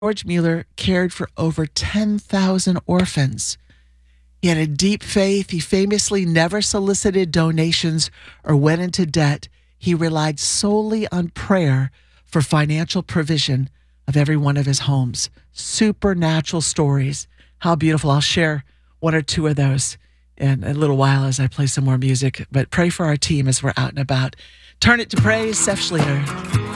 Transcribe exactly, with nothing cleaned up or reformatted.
George Mueller cared for over ten thousand orphans. He had a deep faith. He famously never solicited donations or went into debt. He relied solely on prayer for financial provision of every one of his homes. Supernatural stories. How beautiful. I'll share one or two of those in a little while as I play some more music. But pray for our team as we're out and about. Turn it to praise, Seth Schleter.